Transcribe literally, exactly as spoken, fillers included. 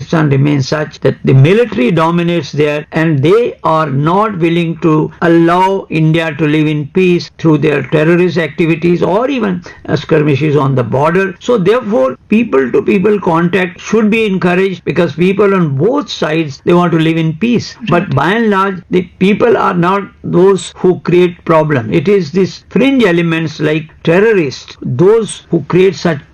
Pakistan remains such that the military dominates there and they are not willing to allow India to live in peace through their terrorist activities or even uh, skirmishes on the border. So therefore, people to people contact should be encouraged because people on both sides, they want to live in peace. But by and large, the people are not those who create problem. It is these fringe elements like terrorists, those who create such